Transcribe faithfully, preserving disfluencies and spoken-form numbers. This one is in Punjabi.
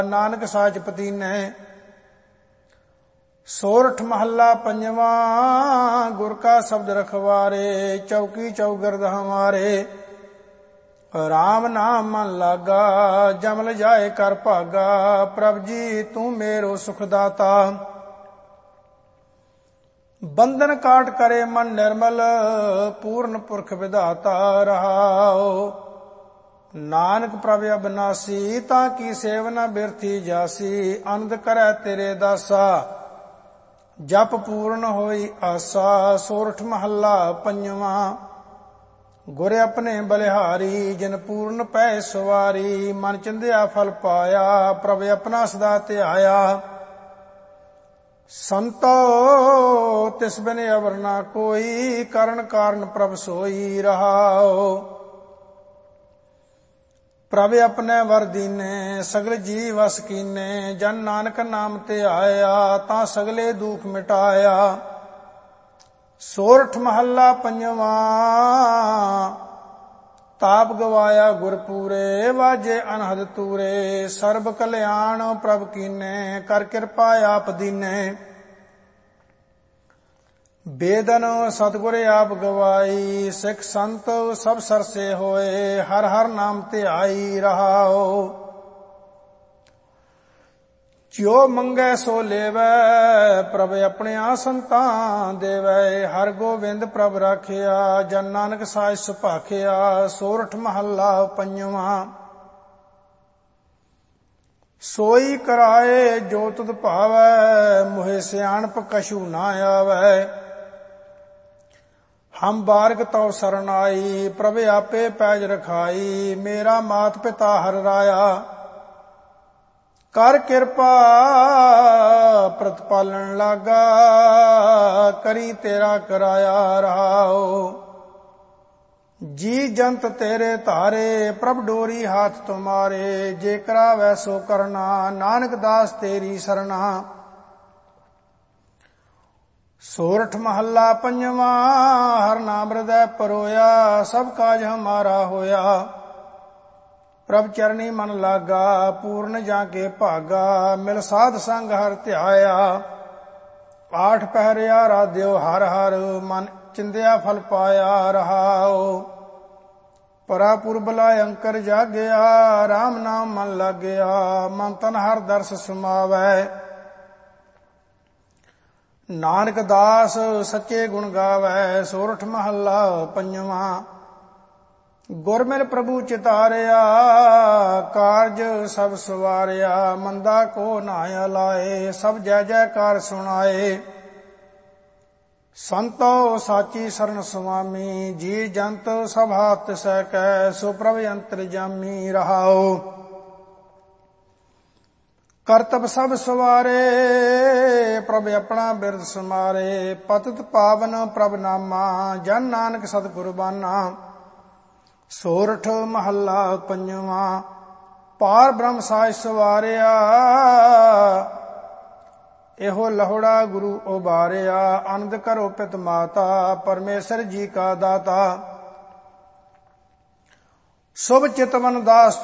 ਨਾਨਕ ਸਾਚ ਪਤੀਨੈ। ਸੋਰਠ ਮਹੱਲਾ ਪੰਜਵਾਂ। ਗੁਰ ਕਾ ਸ਼ਬਦ ਰਖਵਾਰੇ, ਚੌਕੀ ਚੌਗਿਰਦ ਹਮਾਰੇ। ਰਾਮ ਨਾਮ ਮਨ ਲਾਗਾ, ਜਮਲ ਜਾਏ ਕਰ ਭਾਗਾ। ਪ੍ਰਭ ਜੀ ਤੂੰ ਮੇਰੋ ਸੁਖ ਦਾਤਾ। ਬੰਧਨ ਕਾਟ ਕਰੇ ਮਨ ਨਿਰਮਲ, ਪੂਰਨ ਪੁਰਖ ਵਿਧਾਤਾ ਰਹਾਓ। ਨਾਨਕ ਪ੍ਰਭ ਅਬਨਾਸੀ, ਤਾਂ ਕੀ ਸੇਵ ਨ ਬਿਰਥੀ ਜਾਸੀ। ਅਨੰਦ ਕਰੈ ਤੇਰੇ ਦਾਸਾ, ਜਪ ਪੂਰਨ ਹੋਈ ਆਸਾ। ਸੋਰਠ ਮਹੱਲਾ ਪੰਜਵਾਂ। ਗੁਰ ਆਪਣੇ ਬਲਿਹਾਰੀ, ਜਿਨ ਪੂਰਨ ਪੈ ਸਵਾਰੀ। ਮਨ ਚਿੰਦਿਆ ਫਲ ਪਾਇਆ, ਪ੍ਰਭ ਆਪਣਾ ਸਦਾ ਧਿਆਇਆ। ਸੰਤੋ ਤਿਸ ਬਿਨ ਅਵਰ ਨਾ ਕੋਈ, ਕਰਨ ਕਾਰਨ ਪ੍ਰਭ ਸੋਈ ਰਹਾਓ। ਪ੍ਰਭ ਆਪਣੇ ਵਰ ਦੀਨੇ, ਸਗਲ ਜੀ ਵਸ ਕੀਨੇ। ਜਨ ਨਾਨਕ ਨਾਮ ਤੇ ਆਇਆ, ਤਾਂ ਸਗਲੇ ਦੁਖ ਮਿਟਾਇਆ। ਸੋਰਠ ਮਹੱਲਾ ਪੰਜਵਾਂ। ਤਾਪ ਗਵਾਇਆ ਗੁਰ ਪੂਰੇ, ਵਾਜੇ ਅਨਹਦ ਤੂਰੇ। ਸਰਬ ਕਲਿਆਣ ਪ੍ਰਭ ਕੀਨੇ, ਕਰ ਕਿਰਪਾ ਆਪ ਦੀਨੇ। ਬੇਦਨ ਸਤਿਗੁਰ ਆਪ ਗਵਾਈ, ਸਿੱਖ ਸੰਤ ਸਭ ਸਰਸੇ ਹੋਏ। ਹਰ ਹਰ ਨਾਮ ਧਿਆਈ ਰਹਾਓ। ਜਿਉ ਮੰਗੈ ਸੋ ਲੇਵੈ, ਪ੍ਰਭ ਆਪਣਿਆ ਸੰਤਾਂ ਦੇਵੈ। ਹਰ ਗੋਬਿੰਦ ਪ੍ਰਭ ਰਾਖਿਆ, ਜਨ ਨਾਨਕ ਸਾਜ ਸੁਭਾਖਿਆ। ਸੋਰਠ ਮਹੱਲਾ ਪੰਜਵਾਂ। ਸੋਈ ਕਰਾਏ ਜੋ ਤੁਧ ਭਾਵੈ, ਮੋਹਿ ਸਿਆਣਪ ਕਛੂ ਨਾ ਆਵੈ। ਹਮ ਬਾਰਗ ਤਉ ਸਰਣ ਆਈ, ਪ੍ਰਭ ਆਪੇ ਪੈਜ ਰਖਾਈ। ਮੇਰਾ ਮਾਤ ਪਿਤਾ ਹਰ ਰਾਇਆ, ਕਰ ਕਿਰਪਾ ਪ੍ਰਤਪਾਲਣ ਲਾਗਾ। ਕਰੀ ਤੇਰਾ ਕਰਾਇਆ ਰਹਾਓ। ਜੀ ਜੰਤ ਤੇਰੇ ਧਾਰੇ, ਪ੍ਰਭ ਡੋਰੀ ਹਾਥ ਤੁਮਾਰੇ। ਜੇ ਕਰਾਵੈ ਸੋ ਕਰਨਾ, ਨਾਨਕ ਦਾਸ ਤੇਰੀ ਸਰਣਾ। ਸੋਰਠ ਮਹੱਲਾ ਪੰਜਵਾਂ। ਹਰ ਨਾਮ ਹਿਰਦੈ ਪਰੋਇਆ, ਸਭ ਕਾਜ ਹਮਾਰਾ ਹੋਇਆ। ਪ੍ਰਭ ਚਰਣੀ ਮਨ ਲਾਗਾ, ਪੂਰਨ ਜਾ ਕੇ ਭਾਗਾ। ਮਿਲ ਸਾਧ ਸੰਗ ਹਰ ਧਿਆਇਆ, ਆਠ ਪਹਿਰਿਆ ਰਾਧਿਓ ਹਰ ਹਰ। ਮਨ ਚਿੰਦਿਆ ਫਲ ਪਾਇਆ ਰਹਾਓ। ਪਰਾ ਪੁਰਬਲਾ ਅੰਕਰ ਜਾਗਿਆ, ਰਾਮ ਨਾਮ ਮਨ ਲਾਗਿਆ। ਮਨ ਤਨ ਹਰ ਦਰਸ ਸਮਾਵੈ, ਨਾਨਕ ਦਾਸ ਸੱਚੇ ਗੁਣ ਗਾਵੈ। ਸੋਰਠ ਮਹੱਲਾ ਪੰਜਵਾਂ। ਗੁਰ ਮਿਲ ਪ੍ਰਭੂ ਚਿਤਾਰਿਆ, ਕਾਰਜ ਸਭ ਸਵਾਰਿਆ। ਮੰਦਾ ਕੋ ਨਾ ਲਾਏ, ਸਭ ਜੈ ਜੈਕਾਰ ਸੁਣਾਏ। ਸੰਤੋ ਸਾਚੀ ਸਰਨ ਸੁਆਮੀ, ਜੀ ਜੰਤ ਸਭ ਹਾਥ ਤਿਸੈ ਕੈ। ਸੋ ਪ੍ਰਭ ਅੰਤਰਜਾਮੀ ਰਹਾਓ। ਕਰਤਬ ਸਭ ਸਵਾਰੇ, ਪ੍ਰਭ ਆਪਣਾ ਬਿਰਦ ਸਮਾਰੇ। ਪਤਿਤ ਪਾਵਨ ਪ੍ਰਭ ਨਾਮਾ, ਜਨ ਨਾਨਕ ਸਤ ਕੁਰਬਾਨਾ। ਸੋਰਠ ਮਹੱਲਾ ਪੰਜਵਾਂ। ਪਾਰ ਬ੍ਰਹਮ ਸਾਜ ਸਵਾਰਿਆ, ਇਹੋ ਲਹੁੜਾ ਗੁਰੂ ਉਬਾਰਿਆ। ਆਨੰਦ ਕਰੋ ਪਿਤ ਮਾਤਾ, ਪਰਮੇਸ਼ਰ ਜੀ ਕਾ ਦਾਤਾ। ਸੁਭ ਚਿਤਵਨ ਦਾਸ